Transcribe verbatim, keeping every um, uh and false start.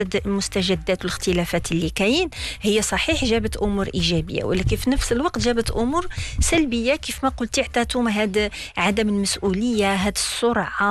المستجدات والاختلافات اللي كاين، هي صحيح جابت امور ايجابيه، ولكن في نفس الوقت جابت امور سلبيه كيف ما قلتي. عطاتهم هذا عدم المسؤوليه، هذه السرعه،